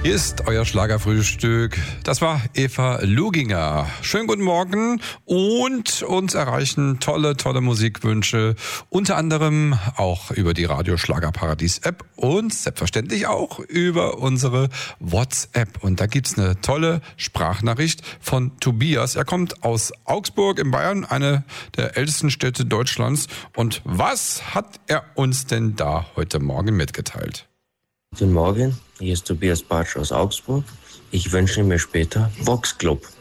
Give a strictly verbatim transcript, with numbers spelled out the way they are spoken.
Hier ist euer Schlagerfrühstück. Das war Eva Luginger. Schönen guten Morgen und uns erreichen tolle, tolle Musikwünsche. Unter anderem auch über die Radio Schlagerparadies App und selbstverständlich auch über unsere WhatsApp. Und da gibt's eine tolle Sprachnachricht von Tobias. Er kommt aus Augsburg in Bayern, eine der ältesten Städte Deutschlands. Und was hat er uns denn da heute Morgen mitgeteilt? Guten Morgen, hier ist Tobias Bartsch aus Augsburg. Ich wünsche mir später Vox Club.